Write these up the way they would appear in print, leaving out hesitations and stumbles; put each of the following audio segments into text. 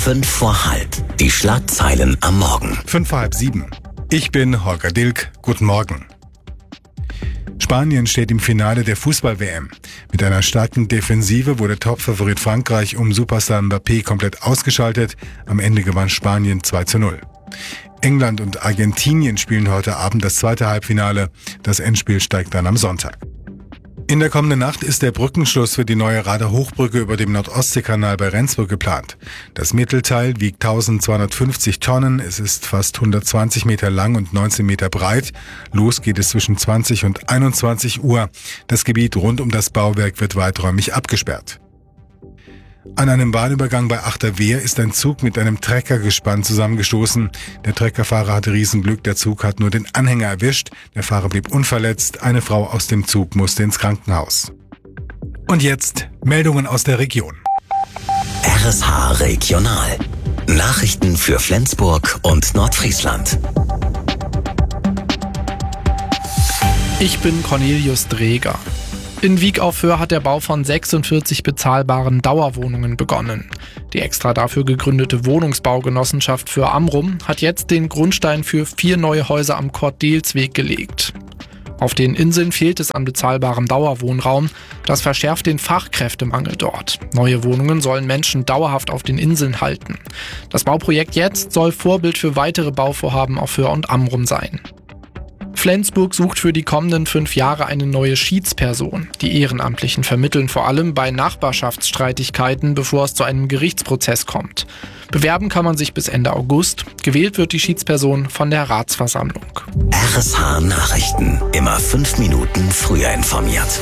5 vor halb. Die Schlagzeilen am Morgen. 5 vor halb 7. Ich bin Holger Dilk. Guten Morgen. Spanien steht im Finale der Fußball-WM. Mit einer starken Defensive wurde Topfavorit Frankreich um Superstar Mbappé komplett ausgeschaltet. Am Ende gewann Spanien 2:0. England und Argentinien spielen heute Abend das zweite Halbfinale. Das Endspiel steigt dann am Sonntag. In der kommenden Nacht ist der Brückenschluss für die neue Rader-Hochbrücke über dem Nord-Ostsee-Kanal bei Rendsburg geplant. Das Mittelteil wiegt 1250 Tonnen, es ist fast 120 Meter lang und 19 Meter breit. Los geht es zwischen 20 und 21 Uhr. Das Gebiet rund um das Bauwerk wird weiträumig abgesperrt. An einem Bahnübergang bei Achterwehr ist ein Zug mit einem Treckergespann zusammengestoßen. Der Treckerfahrer hatte Riesenglück, der Zug hat nur den Anhänger erwischt. Der Fahrer blieb unverletzt, eine Frau aus dem Zug musste ins Krankenhaus. Und jetzt Meldungen aus der Region. RSH Regional. Nachrichten für Flensburg und Nordfriesland. Ich bin Cornelius Dreger. In Wiek auf Föhr hat der Bau von 46 bezahlbaren Dauerwohnungen begonnen. Die extra dafür gegründete Wohnungsbaugenossenschaft Föhr Amrum hat jetzt den Grundstein für 4 neue Häuser am Kort-Dehls-Weg gelegt. Auf den Inseln fehlt es an bezahlbarem Dauerwohnraum. Das verschärft den Fachkräftemangel dort. Neue Wohnungen sollen Menschen dauerhaft auf den Inseln halten. Das Bauprojekt jetzt soll Vorbild für weitere Bauvorhaben auf Föhr und Amrum sein. Flensburg sucht für die kommenden 5 Jahre eine neue Schiedsperson. Die Ehrenamtlichen vermitteln vor allem bei Nachbarschaftsstreitigkeiten, bevor es zu einem Gerichtsprozess kommt. Bewerben kann man sich bis Ende August. Gewählt wird die Schiedsperson von der Ratsversammlung. RSH Nachrichten. Immer 5 Minuten früher informiert.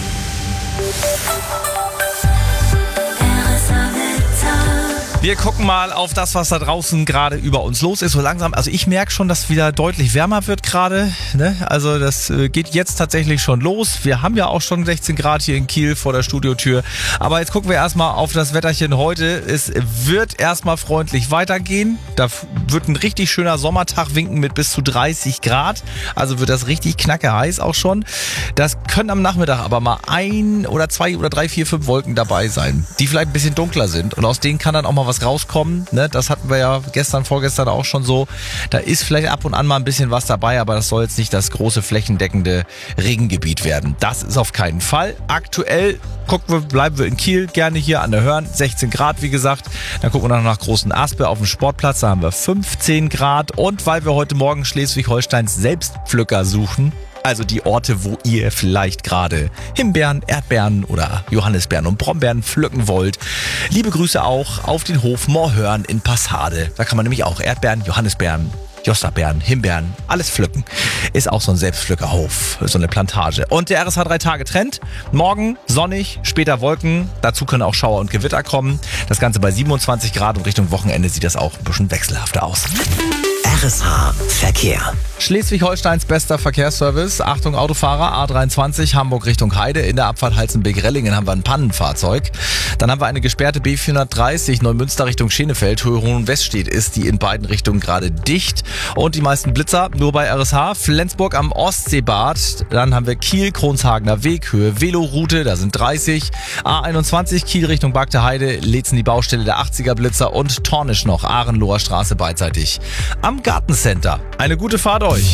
Wir gucken mal auf das, was da draußen gerade über uns los ist. So langsam, also ich merke schon, dass es wieder deutlich wärmer wird gerade. Ne? Also das geht jetzt tatsächlich schon los. Wir haben ja auch schon 16 Grad hier in Kiel vor der Studiotür. Aber jetzt gucken wir erstmal auf das Wetterchen heute. Es wird erstmal freundlich weitergehen. Da wird ein richtig schöner Sommertag winken mit bis zu 30 Grad. Also wird das richtig knacke heiß auch schon. Das können am Nachmittag aber mal 1 oder 2 oder 3, 4, 5 Wolken dabei sein, die vielleicht ein bisschen dunkler sind. Und aus denen kann dann auch mal was rauskommen. Ne? Das hatten wir ja vorgestern auch schon so. Da ist vielleicht ab und an mal ein bisschen was dabei, aber das soll jetzt nicht das große flächendeckende Regengebiet werden. Das ist auf keinen Fall. Aktuell bleiben wir in Kiel, gerne hier an der Hörn. 16 Grad, wie gesagt. Dann gucken wir noch nach Großen Aspe auf dem Sportplatz. Da haben wir 15 Grad. Und weil wir heute Morgen Schleswig-Holsteins Selbstpflücker suchen, also die Orte, wo ihr vielleicht gerade Himbeeren, Erdbeeren oder Johannisbeeren und Brombeeren pflücken wollt. Liebe Grüße auch auf den Hof Moorhörn in Passade. Da kann man nämlich auch Erdbeeren, Johannisbeeren, Josterbeeren, Himbeeren, alles pflücken. Ist auch so ein Selbstpflückerhof, so eine Plantage. Und der RSH 3-Tage-Trend. Morgen sonnig, später Wolken. Dazu können auch Schauer und Gewitter kommen. Das Ganze bei 27 Grad und Richtung Wochenende sieht das auch ein bisschen wechselhafter aus. RSH Verkehr. Schleswig-Holsteins bester Verkehrsservice. Achtung Autofahrer, A23 Hamburg Richtung Heide. In der Abfahrt Halzenbeek-Rellingen haben wir ein Pannenfahrzeug. Dann haben wir eine gesperrte B430 Neumünster Richtung Schenefeld. Höhe Hohenweststedt ist die in beiden Richtungen gerade dicht. Und die meisten Blitzer nur bei RSH. Flensburg am Ostseebad. Dann haben wir Kiel, Kronshagener Weg, Höhe Veloroute, da sind 30. A21 Kiel Richtung Bagde Heide, Leetzen die Baustelle der 80er Blitzer und Tornisch noch, Ahrenloher Straße beidseitig am Gartencenter. Eine gute Fahrt euch.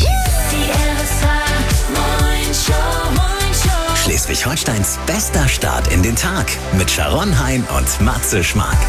Schleswig-Holsteins bester Start in den Tag mit Sharon Hein und Matze Schmark.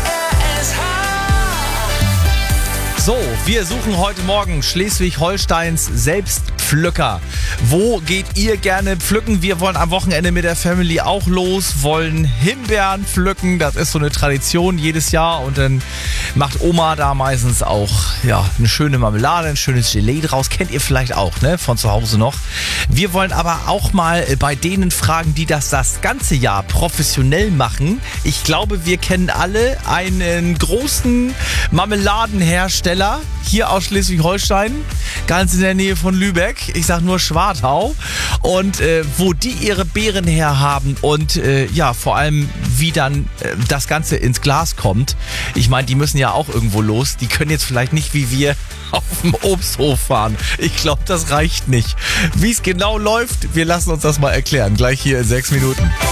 So, wir suchen heute Morgen Schleswig-Holsteins Selbstpflücker. Wo geht ihr gerne pflücken? Wir wollen am Wochenende mit der Family auch los, wollen Himbeeren pflücken. Das ist so eine Tradition jedes Jahr und dann macht Oma da meistens auch eine schöne Marmelade, ein schönes Gelee draus. Kennt ihr vielleicht auch, ne? Von zu Hause noch. Wir wollen aber auch mal bei denen fragen, die das ganze Jahr professionell machen. Ich glaube, wir kennen alle einen großen Marmeladenhersteller hier aus Schleswig-Holstein, ganz in der Nähe von Lübeck. Ich sag nur Schwartau. Und wo die ihre Beeren her haben und vor allem, wie dann das Ganze ins Glas kommt. Ich meine, die müssen ja auch irgendwo los. Die können jetzt vielleicht nicht wie wir auf dem Obsthof fahren. Ich glaube, das reicht nicht. Wie es genau läuft, wir lassen uns das mal erklären. Gleich hier in 6 Minuten.